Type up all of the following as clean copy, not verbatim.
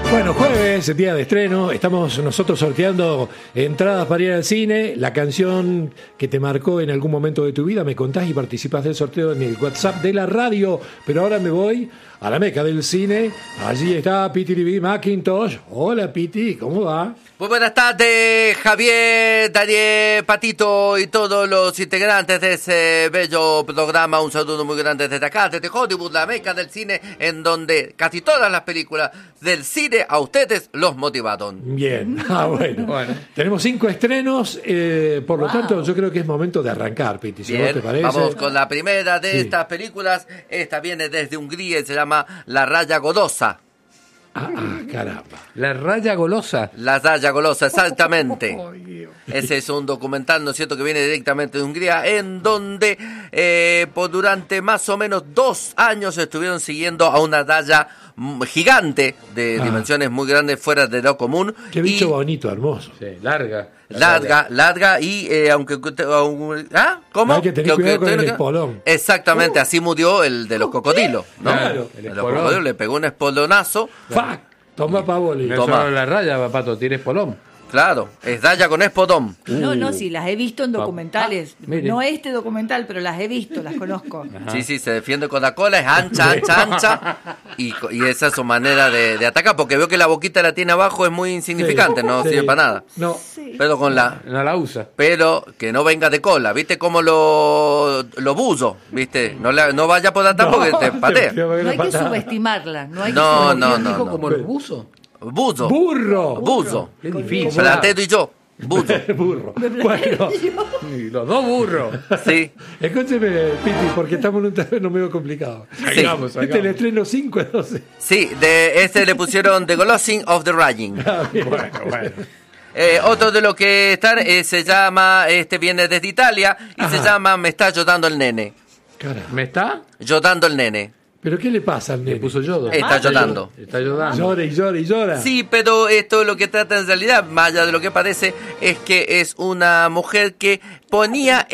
Bueno, jueves, día de estreno, estamos nosotros sorteando entradas para ir al cine, la canción que te marcó en algún momento de tu vida, me contás y participás del sorteo en el WhatsApp de la radio, pero ahora me voy a la meca del cine, allí está Piti Libi Macintosh. Hola Piti, ¿cómo va? Muy buenas tardes, Javier, Daniel, Patito y todos los integrantes de ese bello programa. Un saludo muy grande desde acá, desde Hollywood, la meca del cine, en donde casi todas las películas del cine a ustedes los motivaron. Bien, bueno. Tenemos 5 estrenos, por lo tanto yo creo que es momento de arrancar, Piti, si Bien, vos te parece. vamos con la primera de estas películas. Esta viene desde Hungría y se llama La Raya Golosa. Caramba. La Raya Golosa. La Raya Golosa, exactamente. Ese es un documental, ¿no es cierto?, que viene directamente de Hungría, en donde por durante más o menos 2 años estuvieron siguiendo a una raya gigante de dimensiones muy grandes, fuera de lo común. Qué bicho bonito, hermoso. Sí, larga. Larga y aunque... ¿Cómo? Hay que tener cuidado con el espolón. Exactamente, así murió el de los cocodrilos, ¿no? Claro. El de los cocodrilos le pegó un espolonazo. ¡Fuck! Toma pavoli. No Toma. solo la raya, papato, tienes polón. Claro, es raya con espodón. No, sí, las he visto en documentales. mire. No este documental, pero las he visto, las conozco. Sí, se defiende con la cola, es ancha. Y esa es su manera de atacar, porque veo que la boquita la tiene abajo, es muy insignificante, no sirve para nada. No. Sí. Pero con la... No la usa. Pero que no venga de cola, ¿viste? Como lo buzo, ¿viste? No vaya por atrás porque te patea. No hay que subestimarla. No hay que No, subestimarla. no. Dijo como el buzo. Buzo. ¡Burro! Qué difícil. Platero y yo. Buzo. Burro. Bueno, Y los dos burros. Sí. escúcheme, Piti, porque estamos en un terreno medio complicado. Salgamos. Este es el estreno 5 entonces. Sí, de este le pusieron The Glossing of the Raging. Bueno. Otro de los que están se llama, viene desde Italia y se llama Me está ayudando el nene. Caramba. ¿Me está? Ayudando el nene. ¿Pero qué le pasa al Le nene? puso yodo. Está ayudando. Está ayudando. Llora y llora y llora. Sí, pero esto lo que trata en realidad, más allá de lo que parece, es que es una mujer que ponía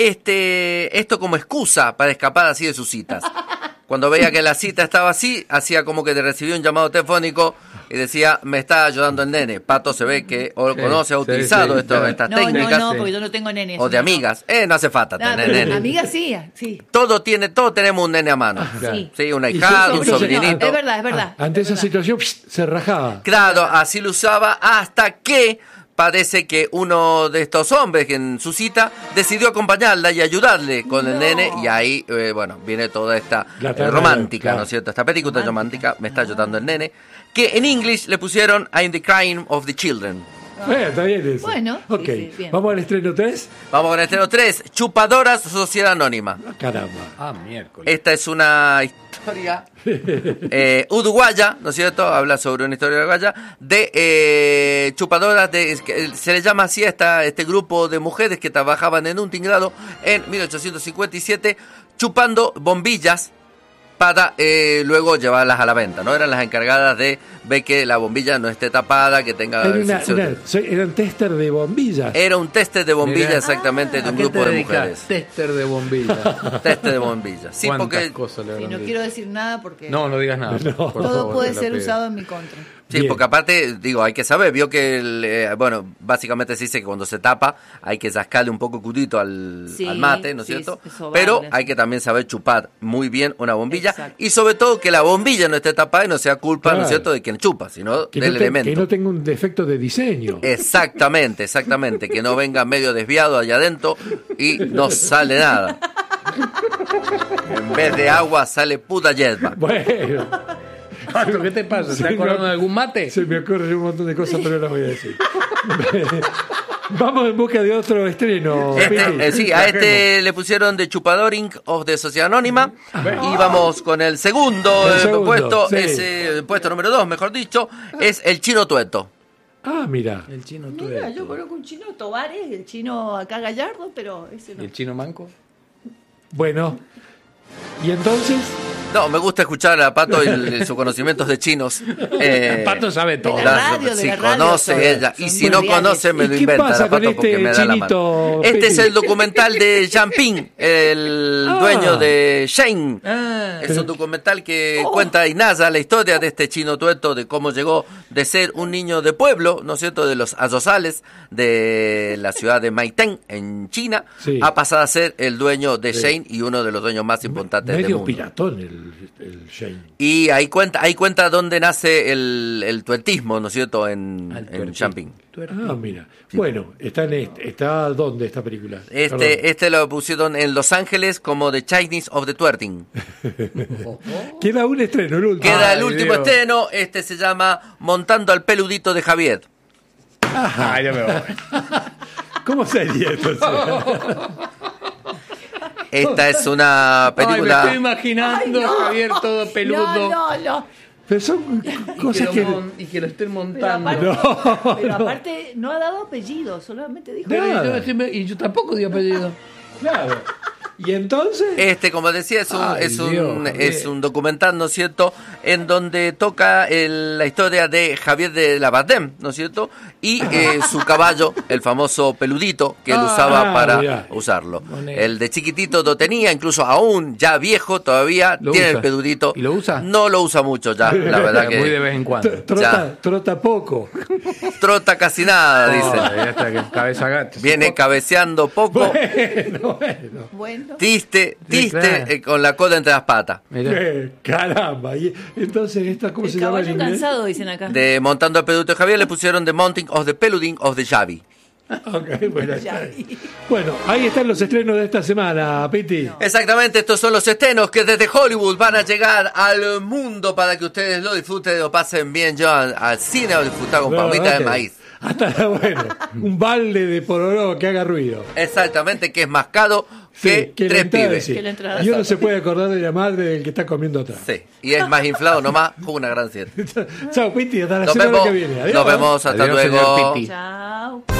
esto como excusa para escapar así de sus citas. Cuando veía que la cita estaba así, hacía como que te recibió un llamado telefónico y decía, me está ayudando el nene. Pato se ve que o lo conoce, ha utilizado estas técnicas. No, porque yo no tengo nenes. O de amigas. No hace falta tener nene. Amigas sí. Todos tenemos un nene a mano. Sí. Sí, una hijada, un entonces, sobrinito. Es verdad. Ante esa situación se rajaba. Claro, así lo usaba hasta que parece que uno de estos hombres que en su cita decidió acompañarla y ayudarle con el nene, y ahí, viene toda esta La trama, romántica, claro. ¿no es cierto? Esta película romántica, me está ayudando el nene, que en inglés le pusieron I'm the Crying of the Children. Está bien eso. Bueno, sí, ok. sí, bien. Vamos al estreno 3. Vamos con el estreno 3, Chupadoras, Sociedad Anónima. Caramba. Miércoles. Esta es una historia uruguaya, ¿no es cierto? Habla sobre una historia uruguaya de chupadoras, se le llama así a este grupo de mujeres que trabajaban en un tinglado en 1857 chupando bombillas para luego llevarlas a la venta, ¿no? Eran las encargadas de ver que la bombilla no esté tapada, que tenga... Eran tester de bombillas. Era un tester de bombilla, Mirá. exactamente, de un ¿A qué grupo te de dedicas? mujeres. Tester de bombilla. Tester de bombillas. Sí, ¿Cuántas porque... cosas le Sí, habrán no dicho? quiero decir nada porque No digas nada. por todo favor, puede te lo ser pido. usado en mi contra. Sí, Bien. porque aparte, hay que saber, vio que, básicamente se dice que cuando se tapa hay que rascarle un poco el cudito al mate, ¿no es sí, cierto? eso va, Pero gracias. hay que también saber chupar muy bien una bombilla Exacto. y sobre todo que la bombilla no esté tapada y no sea culpa, ¿no Claro. es cierto?, de quien chupa, sino Que del no, que elemento. no tenga un defecto de diseño. Exactamente, que no venga medio desviado allá adentro y no sale nada. En vez de agua sale puta hierba. Bueno, Pato, ¿qué te pasa? Sí, ¿Te acordando no. de algún mate? se me ocurren un montón de cosas, pero no las voy a decir. Vamos en busca de otro estreno. Piti. A este le pusieron The Chupadoring of the Sociedad Anónima. Y vamos con el segundo, El segundo, puesto, sí. puesto número 2, mejor dicho, es El Chino Tueto. Ah, mira. El chino Mira, tueto. yo conozco un chino Tobares, el chino acá Gallardo, pero ese ¿Y no. el chino manco? Bueno, y entonces, No, me gusta escuchar a Pato y sus conocimientos de chinos. Pato sabe todo. De la radio, si de la radio, conoce son- ella. Y son si no mundiales. conoce, me ¿Y lo qué inventa. pasa la Pato con porque este me da la chinito, mano. Este es Peti? el documental de Jianping, el dueño de Shein. Ah, Es un documental que cuenta y narra la historia de este chino tueto, de cómo llegó de ser un niño de pueblo, ¿no es cierto?, de los arrozales de la ciudad de Maitén, en China, Sí. a pasar a ser el dueño de Shein y uno de los dueños más importantes del Medio mundo. piratón el Shane. Y ahí cuenta dónde nace el tuertismo, ¿no es cierto?, en tuertismo. Jianping. Ah, mira. Bueno, ¿está dónde esta película? Perdón. Este lo pusieron en Los Ángeles como The Chinese of the Twerting. Queda un estreno, el último. Queda el Ay, último Dios. estreno, este se llama Montando al peludito de Javier. ah, ya me voy. ¿Cómo sería entonces? Esta es una Ay, me película... estoy imaginando Ay, no. a Javier todo peludo. No. Pero son cosas que... Y que lo estén Pero montando. aparte, pero aparte no ha dado apellido, solamente dijo. Pero Nada. y yo tampoco di apellido. Claro. ¿Y entonces? Este, como decía, Ay, Dios, es un documental, ¿no es cierto?, en donde toca la historia de Javier de la Bardem, ¿no es cierto?, y su caballo, el famoso peludito, que él usaba para mirá. usarlo. Bonito. El de chiquitito lo tenía, incluso aún ya viejo todavía, ¿Lo tiene usa? el peludito. ¿Y lo usa? No lo usa mucho ya, la verdad Muy de que vez en cuando. Trota poco. trota casi nada, Oh, dice. ya está, que cabeza gato. Viene cabeceando poco, Bueno. Bueno, triste, Sí, claro. con la cola entre las patas. Mirá. Caramba. Y entonces, ¿esta cómo el se llama en caballo inglés? cansado, dicen acá. De Montando al peludito de Javier le pusieron The Mounting of the Peluding of the Javi. Ok, bueno, Ya. bueno, ahí están los estrenos de esta semana, Piti. Exactamente, estos son los estrenos que desde Hollywood van a llegar al mundo para que ustedes lo disfruten y lo pasen bien. Yo al cine a disfrutar con palomitas de maíz. Hasta bueno, un balde de pororó que haga ruido. Exactamente, que es más caro que la tres entrada, pibes. sí. Que la entrada. Y uno se puede acordar de la madre del que está comiendo atrás. Sí, y es más inflado nomás, una gran siesta. Chao, Piti, hasta la Nos semana vemos, que viene. Adiós. nos vemos, hasta Adiós, señor luego. Piti. Chao.